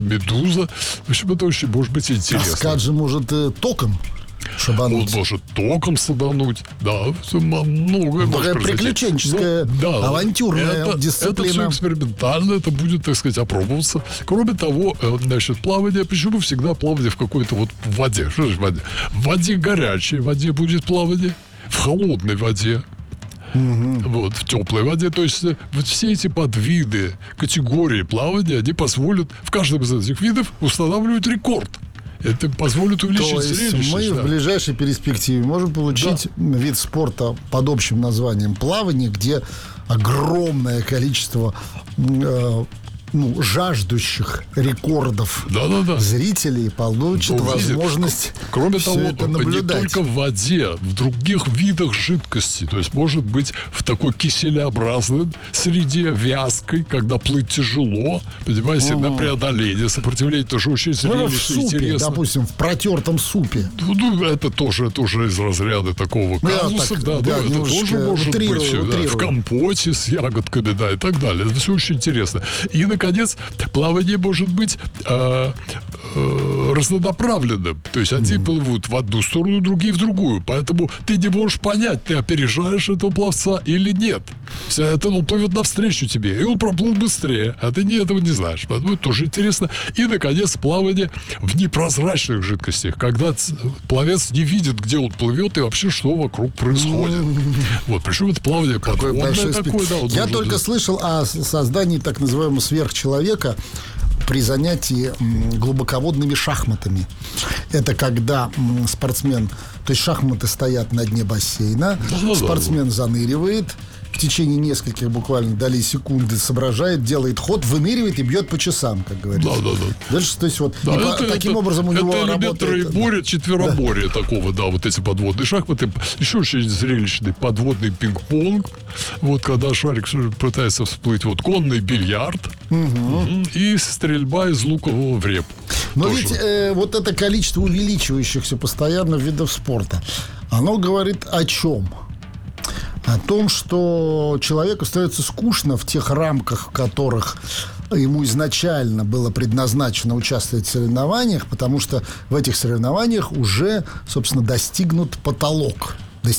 медуза. В общем, это очень может быть интересно. Каскад же может током шибануть. Он может током садануть. Да, многое может произойти. Приключенческая, авантюрная дисциплина. Это все экспериментально, это будет, так сказать, опробоваться. Кроме того, значит, плавание, почему всегда плавание в какой-то вот воде? Что же в воде? В воде горячей воде будет плавание, в холодной воде. Вот, в теплой воде. То есть вот все эти подвиды, категории плавания, они позволят в каждом из этих видов устанавливать рекорд. Это позволит увеличить зрелище. То есть мы в ближайшей перспективе можем получить вид спорта под общим названием плавание, где огромное количество жаждущих рекордов зрителей получат возможность Кроме все того, это наблюдать. Не только в воде, в других видах жидкости. То есть, может быть, в такой киселеобразной среде, вязкой, когда плыть тяжело, понимаете, на преодоление, сопротивление тоже очень зрелищно, в супе, интересно. допустим, в протертом супе. Ну, это тоже из разряда такого казуса. Это тоже может быть. В компоте с ягодками, и так далее. Это все очень интересно. И, наконец, плавание может быть разнонаправленным. То есть одни плывут в одну сторону, другие в другую. Поэтому ты не можешь понять, ты опережаешь этого пловца или нет. Это он плывет навстречу тебе, и он проплыл быстрее, а ты этого не знаешь. Поэтому это тоже интересно. И, наконец, плавание в непрозрачных жидкостях, когда пловец не видит, где он плывет и вообще, что вокруг происходит. Вот, причем это плавание подводное такое. Я только слышал о создании так называемого сверхчеловека при занятии глубоководными шахматами. Это когда спортсмен, то есть шахматы стоят на дне бассейна, спортсмен заныривает, в течение нескольких буквально долей секунды соображает, делает ход, выныривает и бьет по часам, как говорится. Дальше, то есть вот таким образом у него работает. Это троеборье, четвероборье такого, вот эти подводные шахматы. Еще очень зрелищный подводный пинг-понг. Вот когда шарик пытается всплыть, вот конный бильярд и стрельба из лукового в репу. Но ведь вот это количество увеличивающихся постоянно видов спорта, оно говорит о чем? О том, что человеку становится скучно в тех рамках, в которых ему изначально было предназначено участвовать в соревнованиях, потому что в этих соревнованиях уже, собственно, достигнут потолок.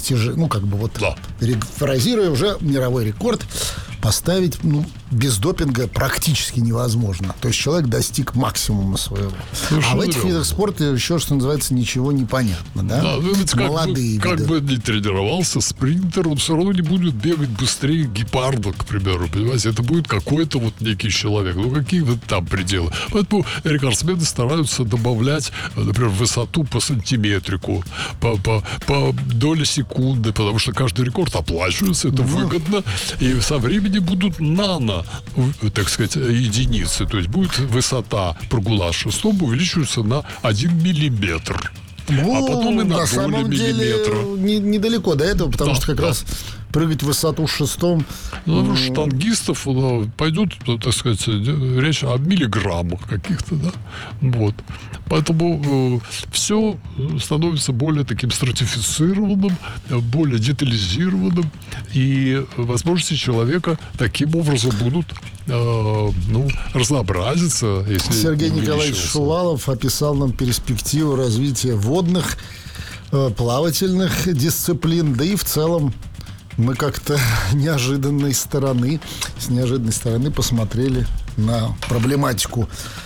Перефразируя, уже мировой рекорд поставить без допинга практически невозможно. То есть человек достиг максимума своего. А в этих видах спорта еще, что называется, ничего не понятно. Молодые виды. Как бы ни тренировался спринтер, он все равно не будет бегать быстрее гепарда, к примеру. Понимаете, это будет какой-то некий человек. Какие там пределы. Поэтому рекордсмены стараются добавлять, например, высоту по сантиметрику, по доле секунды, потому что каждый рекорд оплачивается, это выгодно. И со временем будут так сказать, единицы. То есть будет высота прыгуна шестом увеличиваться на 1 миллиметр. А потом и на самом миллиметра. Деле недалеко до этого, потому что как раз прыгать в высоту шестом. Штангистов пойдет, так сказать, речь о миллиграммах каких-то, Вот. Поэтому все становится более таким стратифицированным, более детализированным, и возможности человека таким образом будут разнообразиться. Если Сергей Николаевич Шувалов описал нам перспективу развития водных, плавательных дисциплин, да и в целом мы как-то с неожиданной стороны посмотрели на проблематику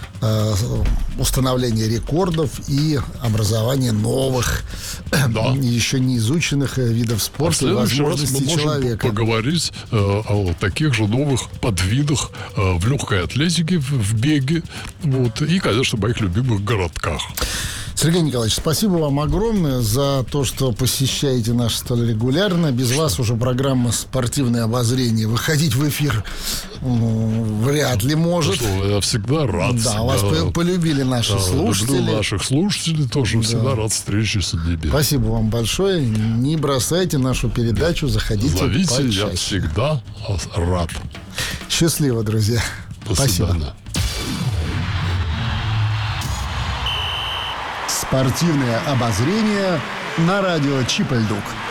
установления рекордов и образования новых, еще не изученных видов спорта и возможностей человека. Мы можем поговорить о таких же новых подвидах в легкой атлетике, в беге, и, конечно, моих любимых городках. Сергей Николаевич, спасибо вам огромное за то, что посещаете нас столь регулярно. Без вас уже программа «Спортивное обозрение» выходить в эфир вряд ли может. Я всегда рад. Да, вас полюбили наши слушатели. Люблю наших слушателей тоже. Всегда рад встрече с ними. Спасибо вам большое. Не бросайте нашу передачу. Заходите зовите, почаще. Я всегда рад. Счастливо, друзья. Спасибо. Спортивное обозрение на радио Чип и Льдук.